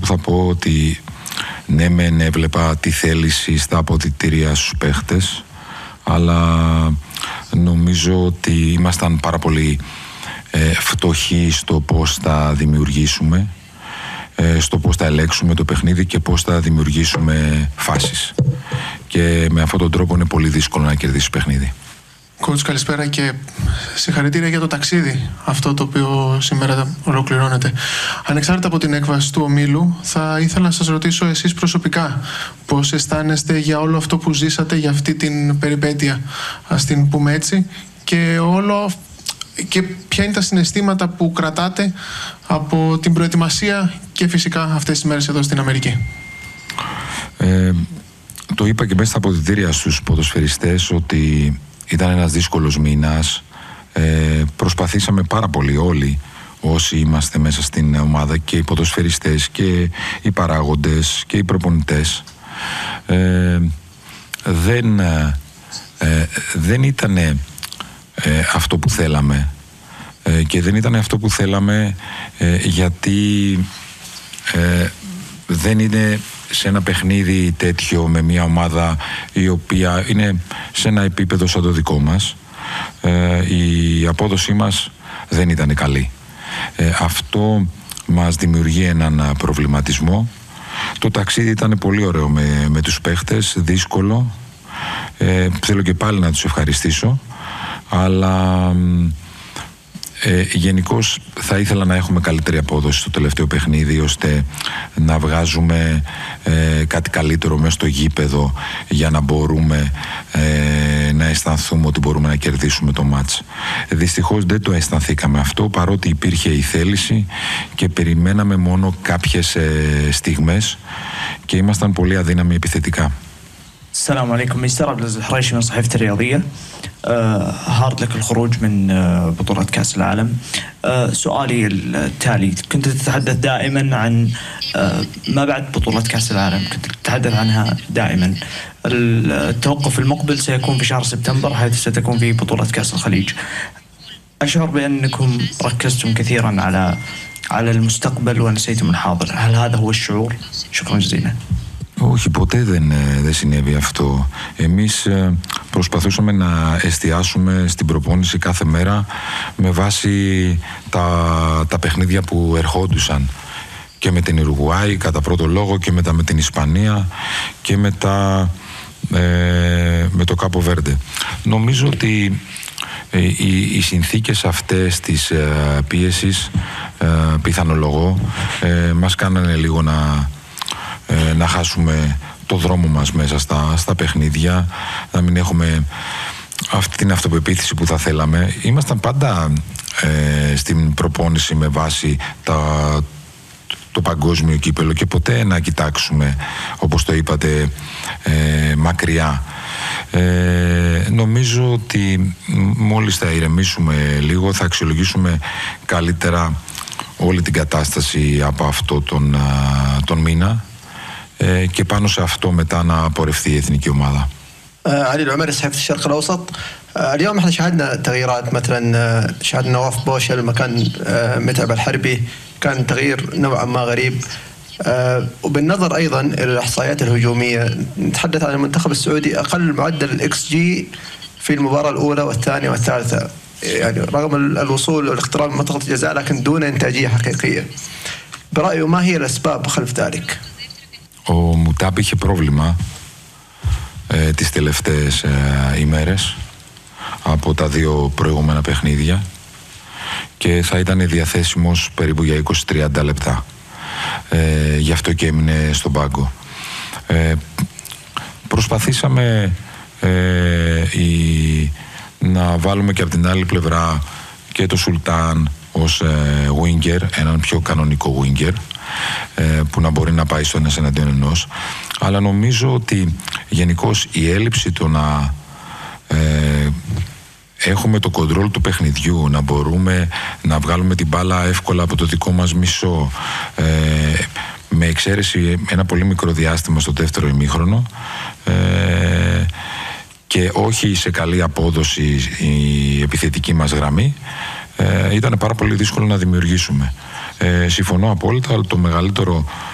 θα πω ότι ναι μεν έβλεπα τη θέληση στα αποδυτήρια στους παίχτες, αλλά νομίζω ότι ήμασταν πάρα πολύ φτωχοί στο πώς θα δημιουργήσουμε, στο πώς θα ελέγξουμε το παιχνίδι και πώς θα δημιουργήσουμε φάσεις. Και με αυτόν τον τρόπο είναι πολύ δύσκολο να κερδίσεις παιχνίδι. Coach, καλησπέρα και συγχαρητήρια για το ταξίδι αυτό το οποίο σήμερα ολοκληρώνεται. Ανεξάρτητα από την έκβαση του ομίλου, θα ήθελα να σας ρωτήσω εσείς προσωπικά πώς αισθάνεστε για όλο αυτό που ζήσατε, για αυτή την περιπέτεια, ας την πούμε έτσι, και ποια είναι τα συναισθήματα που κρατάτε από την προετοιμασία και φυσικά αυτές τις μέρες εδώ στην Αμερική. Το είπα και μέσα στα αποδυτήρια στους ποδοσφαιριστές ότι ήταν ένας δύσκολος μήνας. Προσπαθήσαμε πάρα πολύ όλοι όσοι είμαστε μέσα στην ομάδα, και οι ποδοσφαιριστές και οι παράγοντες και οι προπονητές. Δεν ήταν αυτό που θέλαμε, και δεν ήταν αυτό που θέλαμε γιατί δεν είναι σε ένα παιχνίδι τέτοιο με μια ομάδα η οποία είναι σε ένα επίπεδο σαν το δικό μας. Η απόδοσή μας δεν ήταν καλή. Αυτό μας δημιουργεί έναν προβληματισμό. Το ταξίδι ήταν πολύ ωραίο με τους παίχτες, δύσκολο. Θέλω και πάλι να τους ευχαριστήσω, αλλά γενικώς θα ήθελα να έχουμε καλύτερη απόδοση στο τελευταίο παιχνίδι, ώστε να βγάζουμε κάτι καλύτερο μέσα στο γήπεδο, για να μπορούμε να αισθανθούμε ότι μπορούμε να κερδίσουμε το μάτς. Δυστυχώς δεν το αισθανθήκαμε αυτό, παρότι υπήρχε η θέληση και περιμέναμε μόνο κάποιες στιγμές και ήμασταν πολύ αδύναμοι επιθετικά. السلام عليكم، مستر عبد العزيز الحريشي من صحيفة الرياضية. هارد لك الخروج من بطولة كأس العالم. سؤالي التالي، كنت تتحدث دائما عن ما بعد بطولة كأس العالم، كنت تتحدث عنها دائما. التوقف المقبل سيكون في شهر سبتمبر، حيث ستكون في بطولة كأس الخليج. أشعر بأنكم ركزتم كثيرا على المستقبل ونسيتم الحاضر. هل هذا هو الشعور؟ شكرا جزيلا. Όχι, ποτέ δεν συνέβη αυτό. Εμείς προσπαθούσαμε να εστιάσουμε στην προπόνηση κάθε μέρα με βάση τα παιχνίδια που ερχόντουσαν, και με την Ουρουγουάη κατά πρώτο λόγο, και μετά με την Ισπανία, και μετά με το Κάπο Βέρντε. Νομίζω ότι οι συνθήκες αυτές της πίεσης, πιθανολογώ, μας κάνανε λίγο να χάσουμε το δρόμο μας μέσα στα παιχνίδια, να μην έχουμε αυτή την αυτοπεποίθηση που θα θέλαμε. Ήμασταν πάντα στην προπόνηση με βάση το παγκόσμιο κύπελο, και ποτέ να κοιτάξουμε, όπως το είπατε, μακριά. Νομίζω ότι μόλις θα ηρεμήσουμε λίγο, θα αξιολογήσουμε καλύτερα όλη την κατάσταση από αυτό τον μήνα, και πάνω σε αυτό μετά να απορρευτεί η εθνική ομάδα. علي العمري صحيفة الشرق الأوسط. اليوم احنا شاهدنا تغييرات، مثلا شاهدنا نواف بوشل مكان متعب الحربي، كان تغيير نوعا ما غريب. وبالنظر أيضا إلى الإحصائيات الهجومية، نتحدث عن المنتخب السعودي أقل معدل الإكس جي في المباراة الأولى والثانية والثالثة، يعني رغم الوصول والاقتراب من منطقة الجزاء لكن دون إنتاجية حقيقية. برأيه ما هي الأسباب خلف ذلك؟ Ο Μουτάμπ είχε πρόβλημα τις τελευταίες ημέρες από τα δύο προηγούμενα παιχνίδια, και θα ήταν διαθέσιμος περίπου για 20-30 λεπτά. Γι' αυτό και έμεινε στον πάγκο. Προσπαθήσαμε να βάλουμε και από την άλλη πλευρά και το Σουλτάν ως winger, έναν πιο κανονικό winger, που να μπορεί να πάει στο ένας εναντίον ενός. Αλλά νομίζω ότι γενικώς η έλλειψη του να έχουμε το κοντρόλ του παιχνιδιού, να μπορούμε να βγάλουμε την μπάλα εύκολα από το δικό μας μισό, με εξαίρεση ένα πολύ μικρό διάστημα στο δεύτερο ημίχρονο, και όχι σε καλή απόδοση η επιθετική μας γραμμή, ήταν πάρα πολύ δύσκολο να δημιουργήσουμε. Συμφωνώ απόλυτα, αλλά το μεγαλύτερο